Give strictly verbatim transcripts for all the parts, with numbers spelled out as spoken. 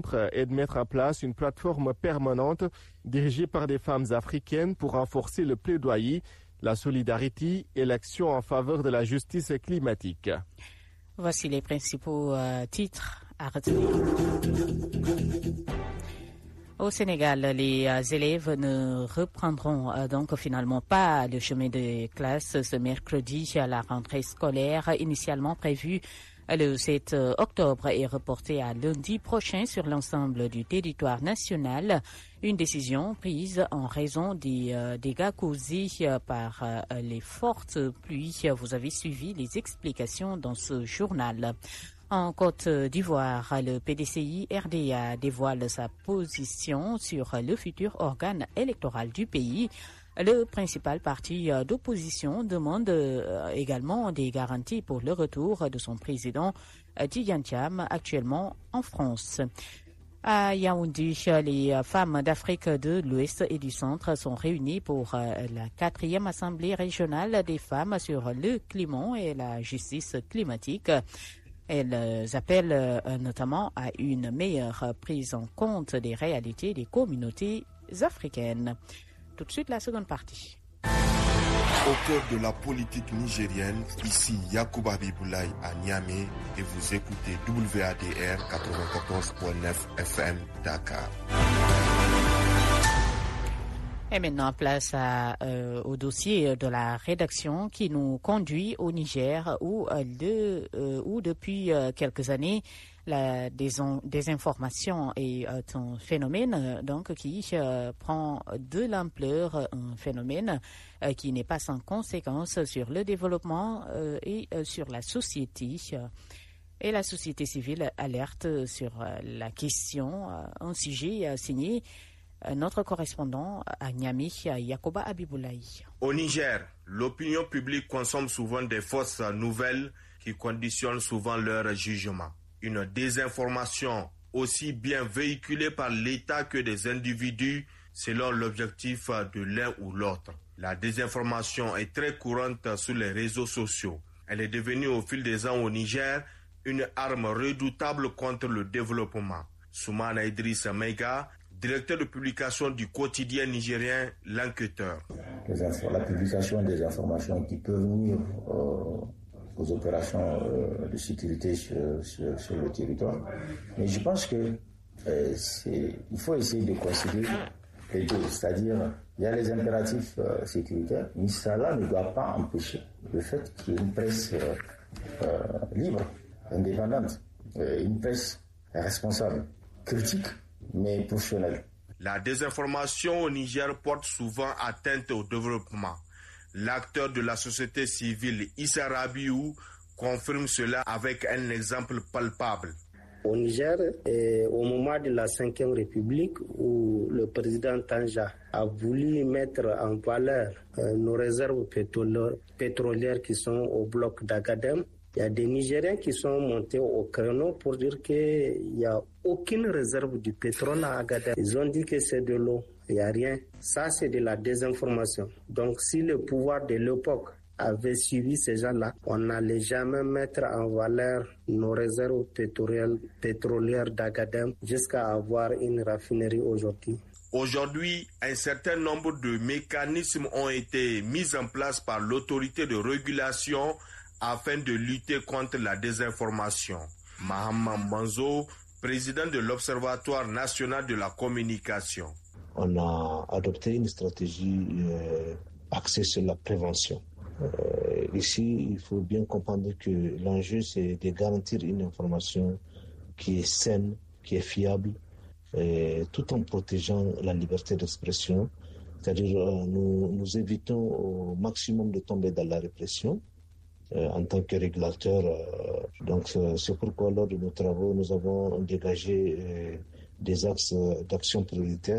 est de mettre en place une plateforme permanente dirigée par des femmes africaines pour renforcer le plaidoyer, la solidarité et l'action en faveur de la justice climatique. Voici les principaux euh, titres à retenir. Au Sénégal, les euh, élèves ne reprendront euh, donc finalement pas le chemin des classes ce mercredi à la rentrée scolaire initialement prévue le sept octobre est reportée à lundi prochain sur l'ensemble du territoire national. Une décision prise en raison des euh, dégâts causés euh, par euh, les fortes pluies. Vous avez suivi les explications dans ce journal. En Côte d'Ivoire, le P D C I R D A dévoile sa position sur le futur organe électoral du pays. Le principal parti d'opposition demande également des garanties pour le retour de son président Tidjane Thiam, actuellement en France. À Yaoundé, les femmes d'Afrique de l'Ouest et du Centre sont réunies pour la quatrième assemblée régionale des femmes sur le climat et la justice climatique. Elles appellent notamment à une meilleure prise en compte des réalités des communautés africaines. Tout de suite, la seconde partie. Au cœur de la politique nigérienne, ici Yacouba Abibulaye à Niamey et vous écoutez W A D R quatre-vingt-quatorze virgule neuf F M Dakar. Et maintenant, place à, euh, au dossier de la rédaction qui nous conduit au Niger où, euh, de, euh, où depuis euh, quelques années, la désinformation est euh, un phénomène euh, donc qui euh, prend de l'ampleur, un phénomène euh, qui n'est pas sans conséquence sur le développement euh, et euh, sur la société. Et la société civile alerte sur euh, la question, euh, un sujet euh, signé notre correspondant à Niamey, Yacouba Abibulaye. Au Niger, l'opinion publique consomme souvent des fausses nouvelles qui conditionnent souvent leur jugement. Une désinformation aussi bien véhiculée par l'État que des individus selon l'objectif de l'un ou l'autre. La désinformation est très courante sur les réseaux sociaux. Elle est devenue au fil des ans au Niger une arme redoutable contre le développement. Soumana Idriss Meiga, directeur de publication du quotidien nigérien L'Enquêteur. La publication des informations qui peuvent nuire euh, aux opérations euh, de sécurité sur, sur, sur le territoire. Mais je pense que euh, c'est, il faut essayer de considérer les deux, c'est-à-dire il y a les impératifs euh, sécuritaires, mais cela ne doit pas empêcher le fait qu'il y ait une presse euh, euh, libre, indépendante, euh, une presse responsable, critique, mais professionnelle. La désinformation au Niger porte souvent atteinte au développement. L'acteur de la société civile Issa Rabiou confirme cela avec un exemple palpable. Au Niger, et au moment de la cinquième République, où le président Tanja a voulu mettre en valeur euh, nos réserves pétrolières qui sont au bloc d'Agadem, il y a des Nigériens qui sont montés au créneau pour dire qu'il n'y a aucune réserve du pétrole à Agadem. Ils ont dit que c'est de l'eau, il n'y a rien. Ça, c'est de la désinformation. Donc, si le pouvoir de l'époque avait suivi ces gens-là, on n'allait jamais mettre en valeur nos réserves pétrolières, pétrolières d'Agadem jusqu'à avoir une raffinerie aujourd'hui. Aujourd'hui, un certain nombre de mécanismes ont été mis en place par l'autorité de régulation afin de lutter contre la désinformation. Mahama Manzo, président de l'Observatoire national de la communication. On a adopté une stratégie euh, axée sur la prévention. Euh, ici, il faut bien comprendre que l'enjeu, c'est de garantir une information qui est saine, qui est fiable, et tout en protégeant la liberté d'expression. C'est-à-dire, euh, nous, nous évitons au maximum de tomber dans la répression. Euh, en tant que régulateur. Euh, donc euh, c'est pourquoi lors de nos travaux, nous avons dégagé euh, des axes d'action prioritaires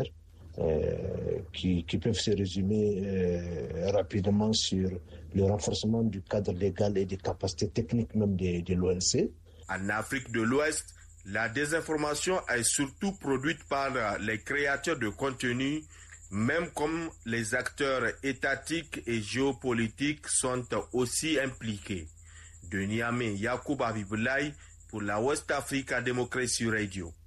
euh, qui, qui peuvent se résumer euh, rapidement sur le renforcement du cadre légal et des capacités techniques même de, de l'O N C. En Afrique de l'Ouest, la désinformation est surtout produite par les créateurs de contenu, même comme les acteurs étatiques et géopolitiques sont aussi impliqués. De Niamey, Yacouba Abibulaye pour la West Africa Democracy Radio.